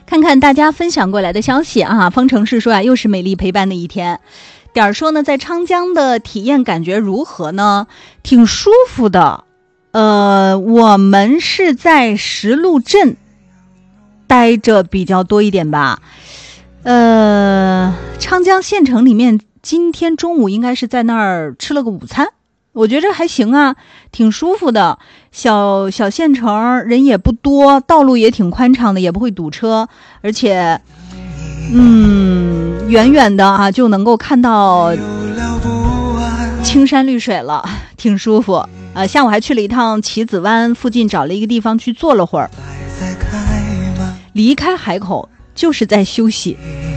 看看大家分享过来的消息啊，方程式说啊，又是美丽陪伴的一天。点儿说呢，在昌江的体验感觉如何呢？挺舒服的。我们是在石路镇待着比较多一点吧。昌江县城里面，今天中午应该是在那儿吃了个午餐，我觉着还行啊，挺舒服的。小县城人也不多，道路也挺宽敞的，也不会堵车，而且远远的啊就能够看到青山绿水了，挺舒服。下午还去了一趟棋子湾附近，找了一个地方去坐了会儿。离开海口就是在休息。